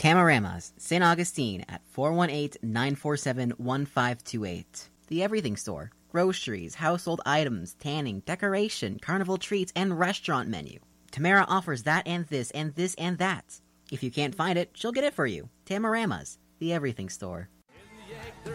Tamarama's, St. Augustine at 418-947-1528. The Everything Store. Groceries, household items, tanning, decoration, carnival treats, and restaurant menu. Tamara offers that and this and this and that. If you can't find it, she'll get it for you. Tamarama's, The Everything Store.